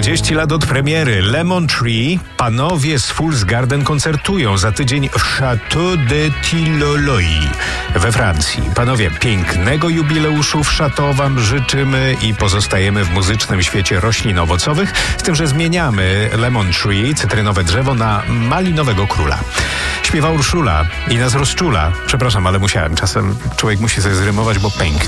30 lat od premiery. Lemon Tree. Panowie z Fool's Garden koncertują za tydzień w Château de Tilloloy we Francji. Panowie, pięknego jubileuszu w Château wam życzymy i pozostajemy w muzycznym świecie roślin owocowych, z tym, że zmieniamy Lemon Tree, cytrynowe drzewo, na malinowego króla. Śpiewa Urszula i nas rozczula. Przepraszam, ale musiałem. Czasem człowiek musi sobie zrymować, bo pęknie.